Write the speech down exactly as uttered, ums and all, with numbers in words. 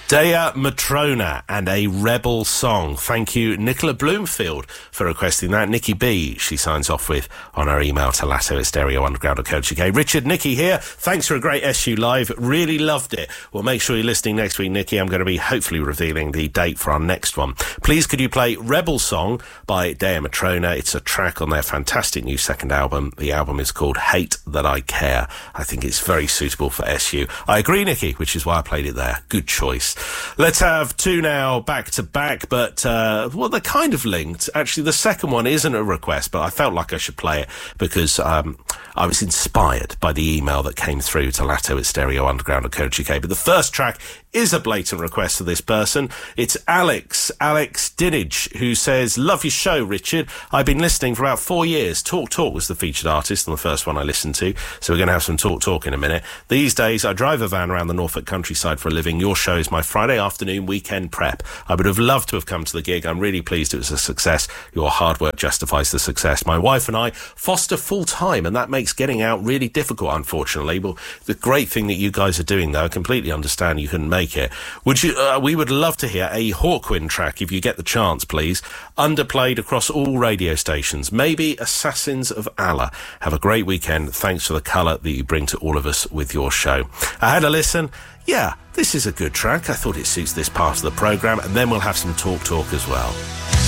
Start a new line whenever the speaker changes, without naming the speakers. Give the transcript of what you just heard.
Dea Matrona and A Rebel Song. Thank you, Nicola Bloomfield, for requesting that. Nikki B, she signs off with on our email to latto at stereo underground dot co dot uk. Richard, Nikki here. Thanks for a great S U Live. Really loved it. Well, make sure you're listening next week, Nikki. I'm going to be hopefully revealing the date for our next one. Please, could you play Rebel Song by Dea Matrona? It's a track on their fantastic new second album. The album is called Hate That I Care. I think it's very suitable for S U. I agree, Nikki, which is why I played it there. Good choice. Let's have two now back to back, but, uh, well, they're kind of linked. Actually, the second one isn't a request, but I felt like I should play it because, um, I was inspired by the email that came through to latto at stereo underground dot co dot uk. But the first track is a blatant request for this person. It's Alex, Alex Dinage, who says, love your show, Richard. I've been listening for about four years. Talk Talk was the featured artist on the first one I listened to, so we're going to have some Talk Talk in a minute. These days, I drive a van around the Norfolk countryside for a living. Your show is my Friday afternoon weekend prep. I would have loved to have come to the gig. I'm really pleased it was a success. Your hard work justifies the success. My wife and I foster full-time, and that makes getting out really difficult, unfortunately. Well, the great thing that you guys are doing, though, I completely understand you couldn't make it. Would you? Uh, we would love to hear a Hawkwind track, if you get the chance, please. Underplayed across all radio stations. Maybe Assassins of Allah. Have a great weekend. Thanks for the colour that you bring to all of us with your show. I had a listen. Yeah, this is a good track. I thought it suits this part of the programme, and then we'll have some Talk Talk as well.